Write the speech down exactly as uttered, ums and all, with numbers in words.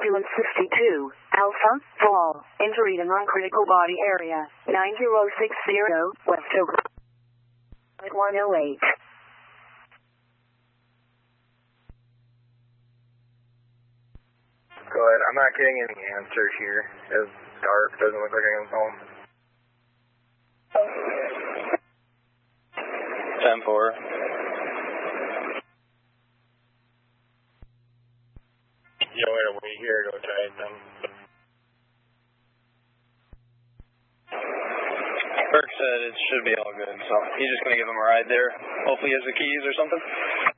ambulance sixty-two, Alpha, fall, injury to non-critical body area, nine zero six zero, Westover. At one oh eight. Go ahead. I'm not getting any answer here. It's dark. Doesn't look like I can home. ten four. You know, wait, wait here. Go try it then. Burke said it should be all good, so he's just going to give him a ride there. Hopefully he has the keys or something.